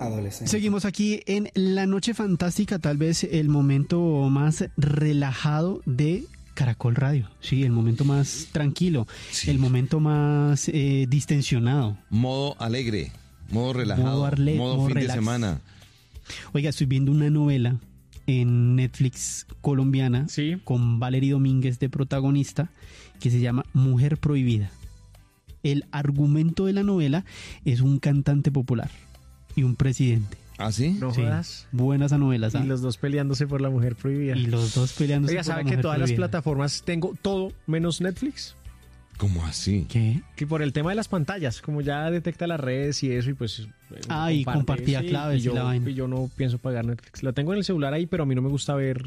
adolescencia. Seguimos aquí en La Noche Fantástica, tal vez el momento más relajado de Caracol Radio. Sí, el momento más tranquilo, Sí. el momento más distensionado. Modo alegre, modo relajado, modo fin relax. de semana. Oiga, estoy viendo una novela en Netflix colombiana, Sí. con Valery Domínguez de protagonista, que se llama Mujer Prohibida. El argumento de la novela es un cantante popular y un presidente. ¿Ah, sí? No Sí, jodas. buena esa novela, Y ¿sabes? los dos peleándose por la mujer prohibida. Y los dos peleándose Oiga, por la ¿sabe que mujer todas las prohibida. plataformas tengo todo menos Netflix? ¿Cómo así? ¿Qué? Que por el tema de las pantallas, como ya detecta las redes y eso, y pues... Ah, y compartía claves y la vaina. Y yo no pienso pagar Netflix. Lo tengo en el celular ahí, pero a mí no me gusta ver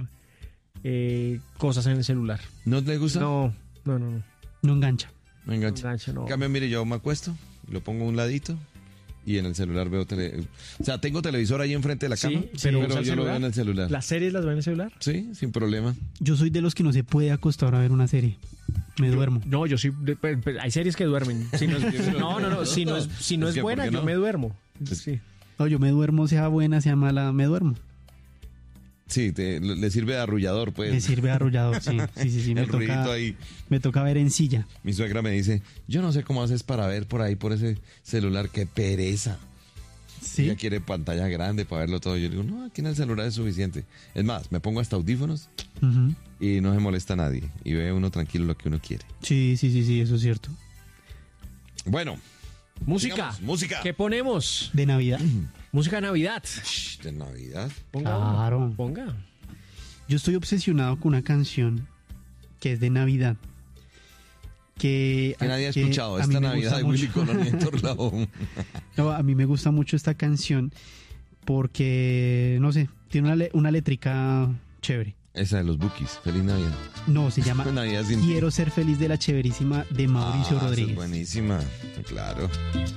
cosas en el celular. ¿No te gusta? No. No engancha. Me engancha. No engancha, no. En cambio, mire, yo me acuesto, lo pongo a un ladito y en el celular veo O sea, tengo televisor ahí enfrente de la Sí, cama, pero pero usa el yo lo veo celular. en el celular. ¿Las series las ven en el celular? Sí, sin problema. Yo soy de los que no se puede acostar a ver una serie. Me duermo. No, yo sí. Hay series que duermen. Si no es, Si no Es es que, buena, ¿por qué yo no? me duermo. Es- Sí. No, yo me duermo, sea buena, sea mala, me duermo. Sí, le sirve de arrullador, pues. Me sirve de arrullador, sí. Sí. El ruidito ahí. Me toca ver en silla. Mi suegra me dice, yo no sé cómo haces para ver por ahí, por ese celular, qué pereza. Sí. Ella quiere pantalla grande para verlo todo. Yo digo, no, aquí en el celular es suficiente. Es más, me pongo hasta audífonos Ujú. y no se molesta a nadie. Y ve uno tranquilo lo que uno quiere. Sí, eso es cierto. Bueno, Música. Digamos, música. ¿Qué ponemos? De Navidad. Música de Navidad. de Navidad. Ponga. Claro. uno. Ponga. Yo estoy obsesionado con una canción que es de Navidad. Que nadie ha que escuchado. a mí Esta me Navidad gusta de Willy mucho. Colón y Héctor Lavoe. No, a mí me gusta mucho esta canción porque, no sé, tiene una letrica chévere. Esa de los Bookies. Feliz Navidad. No, se llama Navidad sin ti. Quiero ser feliz, de la chéverísima de Mauricio esa es Rodríguez. buenísima. Claro.